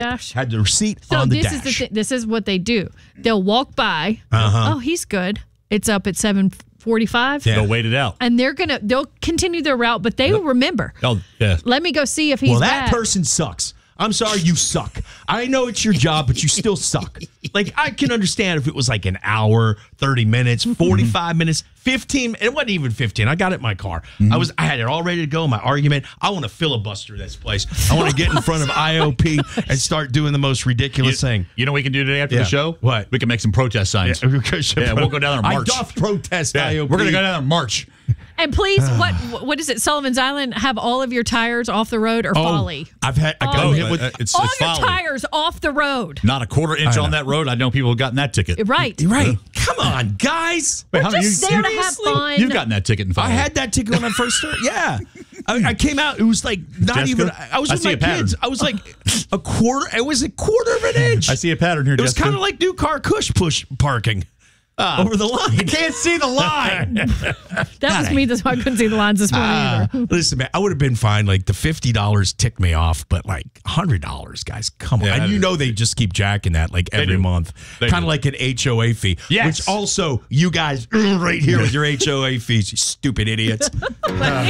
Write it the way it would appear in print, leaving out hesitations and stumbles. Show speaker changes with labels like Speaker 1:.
Speaker 1: dash.
Speaker 2: Had the receipt
Speaker 1: So
Speaker 2: on the
Speaker 1: this
Speaker 2: dash.
Speaker 1: is this is what they do. They'll walk by. Oh, he's good. It's up at 7:45.
Speaker 3: They'll wait it out.
Speaker 1: And they'll continue their route, but they will remember.
Speaker 3: Oh, yeah.
Speaker 1: Let me go see if he's
Speaker 2: that
Speaker 1: back.
Speaker 2: person sucks. I'm sorry, you suck. I know it's your job, but you still suck. Like, I can understand if it was like an hour, 30 minutes, 45 minutes, 15. It wasn't even 15. I got it in my car. I had it all ready to go. My argument. I want to filibuster this place. I want to get in front of IOP and start doing the most ridiculous thing.
Speaker 3: You know what we can do today after the show?
Speaker 2: What?
Speaker 3: We can make some protest signs.
Speaker 2: Yeah,
Speaker 3: we'll go down there and march.
Speaker 2: I doth protest
Speaker 3: Yeah,
Speaker 2: IOP.
Speaker 3: we're going to go down there and march.
Speaker 1: And please, what is it? Sullivan's Island, have all of your tires off the road or folly?
Speaker 2: I got hit with
Speaker 3: it's
Speaker 1: all your
Speaker 3: folly.
Speaker 1: tires off the road.
Speaker 3: Not a quarter inch on that road. I know people have gotten that ticket.
Speaker 1: Right.
Speaker 2: Right. Come on, guys.
Speaker 3: Wait,
Speaker 1: We're just there to have fun.
Speaker 3: You've gotten that ticket in folly.
Speaker 2: I had that ticket when I first started. Yeah. I came out. It was like not
Speaker 3: Jessica,
Speaker 2: even. I was with
Speaker 3: see
Speaker 2: my
Speaker 3: a pattern.
Speaker 2: kids. I was like a quarter. It was a quarter of an inch.
Speaker 3: I see a pattern here,
Speaker 2: It was
Speaker 3: Jessica.
Speaker 2: kind of like new car push parking over the line.
Speaker 3: You can't see the line.
Speaker 1: That was me. That's why I couldn't see the lines this morning either.
Speaker 2: Listen, man, I would have been fine. Like the $50 ticked me off, but like $100, guys, come on.
Speaker 3: Yeah,
Speaker 2: And you know they just keep jacking that like every month,
Speaker 3: They
Speaker 2: kind
Speaker 3: do.
Speaker 2: of like an HOA fee.
Speaker 3: Yes.
Speaker 2: Which also you guys right here with your HOA fees, you stupid idiots.